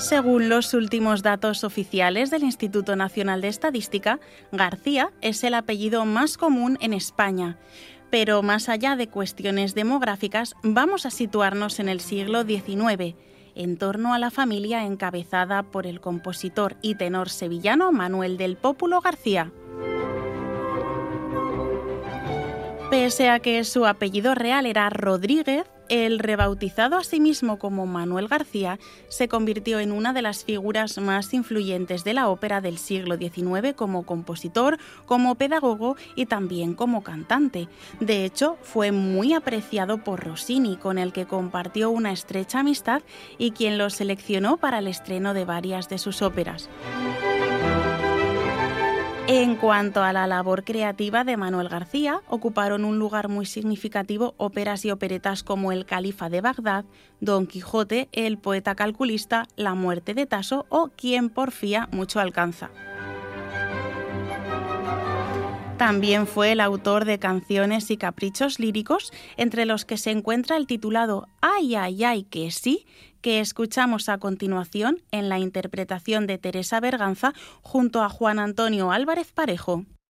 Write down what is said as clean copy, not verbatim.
Según los últimos datos oficiales del Instituto Nacional de Estadística, García es el apellido más común en España. Pero más allá de cuestiones demográficas, vamos a situarnos en el siglo XIX, en torno a la familia encabezada por el compositor y tenor sevillano Manuel del Pópulo García. Pese a que su apellido real era Rodríguez, el rebautizado a sí mismo como Manuel García se convirtió en una de las figuras más influyentes de la ópera del siglo XIX como compositor, como pedagogo y también como cantante. De hecho, fue muy apreciado por Rossini, con el que compartió una estrecha amistad y quien lo seleccionó para el estreno de varias de sus óperas. En cuanto a la labor creativa de Manuel García, ocuparon un lugar muy significativo óperas y operetas como El Califa de Bagdad, Don Quijote, El poeta calculista, La muerte de Tasso o Quien porfía mucho alcanza. También fue el autor de canciones y caprichos líricos, entre los que se encuentra el titulado Ay, ay, ay, que sí, que escuchamos a continuación en la interpretación de Teresa Berganza junto a Juan Antonio Álvarez Parejo.